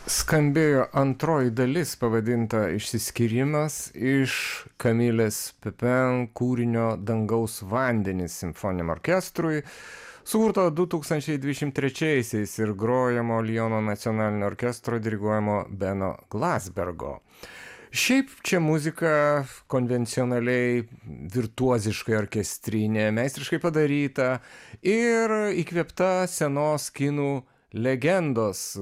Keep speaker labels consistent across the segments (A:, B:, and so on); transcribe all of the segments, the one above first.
A: Skambėjo antroji dalis pavadinta Išsiskyrimas iš Kamilės Pepin kūrinio Dangaus vandenys simfoniniam orkestrui, sukurto 2023-aisiais ir grojamo Liono nacionalinio orkestro diriguojamo Beno Glasbergo. Šiaip čia muzika konvencionaliai, virtuoziškai orkestrinė, meistriškai padaryta ir įkvėpta senos kinų legendos.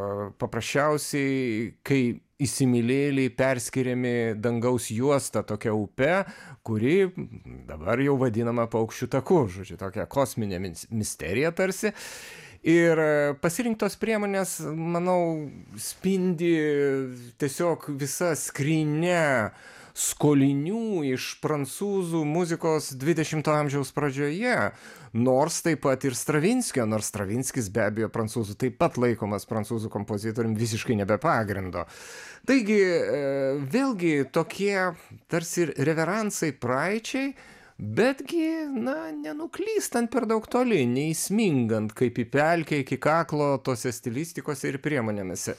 A: Paprasčiausiai, kai įsimylėliai perskiriami dangaus juosta tokia upe, kuri dabar jau vadinama paukščių taku, žodžiu, tokia kosminė misterija tarsi. Ir pasirinktos priemonės, manau, spindi tiesiog visa skrynia skolinių iš prancūzų muzikos 20-ojo amžiaus pradžioje, nors taip pat ir Stravinskio, nors Stravinskis be abejo prancūzų taip pat laikomas prancūzų kompozitoriumi visiškai nebe pagrindo. Taigi, vėlgi tokie tarsi ir reveransai praeičiai, betgi, nenuklystant per daug toli, neįsmingant kaip į pelkę iki kaklo tose stilistikose ir priemonėse.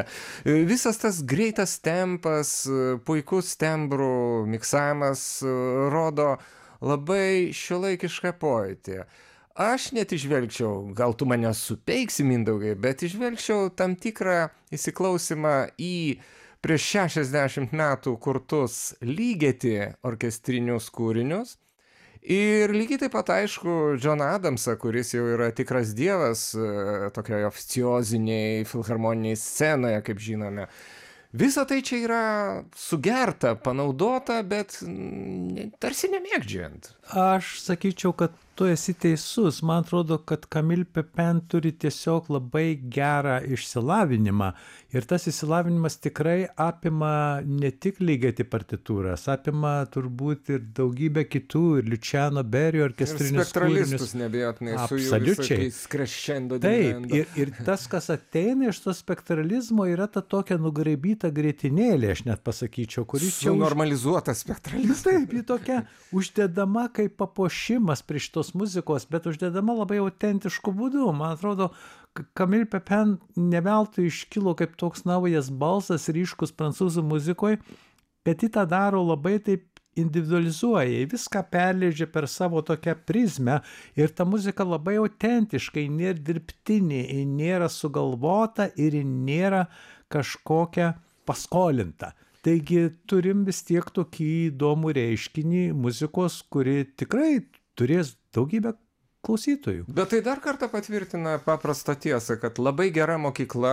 A: Visas tas greitas tempas, puikus tembrų miksavimas rodo labai šiuolaikišką pojūtį. Aš net išvelgčiau, gal tu mane supeiksi, Mindaugai, bet išvelgčiau tam tikrą įsiklausimą į prieš 60 metų kurtus Ligeti orkestrinius kūrinius. Ir lygiai taip pat, aišku, Johną Adamsą, kuris jau yra tikras dievas tokioje oficioziniai filharmoniniai scenoje, kaip žinome. Visa tai čia yra sugerta, panaudota, bet tarsi nemėgdžiant.
B: Aš sakyčiau, kad tu esi teisus. Man atrodo, kad Camille Pepin turi tiesiog labai gerą išsilavinimą. Ir tas išsilavinimas tikrai apima ne tik Ligeti partitūras, apima turbūt ir daugybę kitų, ir Luciano Berio orkestrinius kūrinius.
A: Spektralistus nebejotinai su jų visokiais crescendo diminuendo.
B: Taip, ir tas, kas ateina iš to spektralizmo, yra ta tokia nugraibyta grietinėlė, aš net pasakyčiau, kuris čia...
A: Sunormalizuota spektralizmas.
B: Taip, ji tokia uždedama kaip papuošimas prie šitos muzikos, bet uždedama labai autentišku būdu. Man atrodo, Camille Pepin neveltui iškilo kaip toks naujas balsas ryškus prancūzų muzikoje, bet ji tą daro labai taip individualizuoja, viską perleidžia per savo tokią prizmę ir ta muzika labai autentiškai, nėra dirbtinė, nėra sugalvota ir nėra kažkokia paskolinta. Taigi turim vis tiek tokį įdomų reiškinį muzikos, kuri tikrai turės daugybę klausytojų.
A: Bet tai dar kartą patvirtina paprastą tiesą, kad labai gera mokykla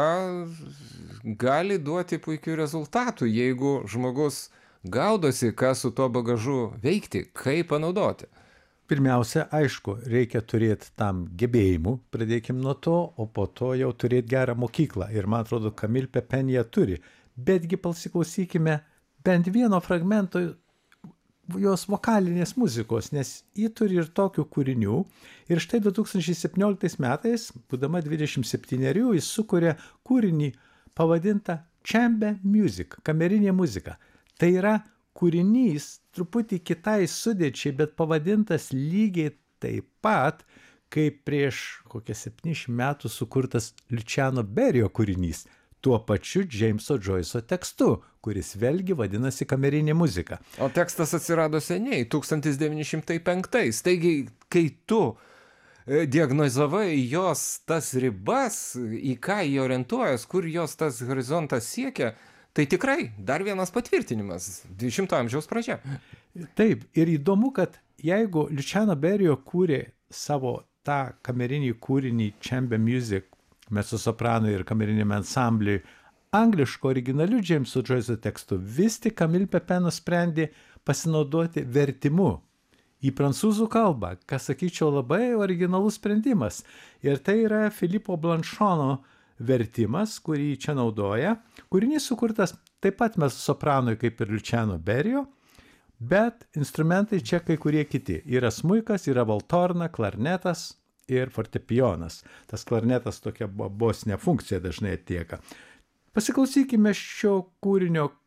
A: gali duoti puikių rezultatų, jeigu žmogus gaudosi, ką su tuo bagažu veikti, kaip panaudoti.
B: Pirmiausia, aišku, reikia turėti tam gebėjimų, pradėkim nuo to, o po to jau turėti gerą mokyklą. Ir man atrodo, Camille Pepin ją turi. Betgi pasiklausykime bent vieno fragmento jos vokalinės muzikos, nes ji turi ir tokių kūrinių. Ir štai 2017 metais, būdama 27, jis sukuria kūrinį pavadintą Chamber Music, kamerinė muzika. Tai yra kūrinys truputį kitai sudėčiai, bet pavadintas lygiai taip pat, kaip prieš kokią 70 metų sukurtas Luciano Berio kūrinys, tuo pačiu Jameso Joyce'o tekstu, kuris vėlgi vadinasi kamerinė muzika.
A: O tekstas atsirado seniai, 1905. Taigi, kai tu diagnozavai jos tas ribas, į ką jį orientuojas, kur jos tas horizontas siekia, tai tikrai dar vienas patvirtinimas, 20-ojo amžiaus pradžia.
B: Taip, ir įdomu, kad jeigu Luciano Berio kūrė savo tą kamerinį kūrinį Chamber Music, mezzosoprano ir kameriniam ansambliui, angliško originaliu Jameso Joyce'o tekstu, vis tik Camille Pepin nusprendė pasinaudoti vertimu į prancūzų kalbą, kas, sakyčiau, labai originalus sprendimas. Ir tai yra Filipo Blanchono vertimas, kurį čia naudoja. Kūrinys sukurtas taip pat mezzosopranui kaip ir Luciano Berio, bet instrumentai čia kai kurie kiti. Yra smuikas, yra valtorna, klarnetas ir fortepijonas. Tas klarnetas tokia bosinė funkcija dažnai atlieka. Pasiklausykime šio kūrinio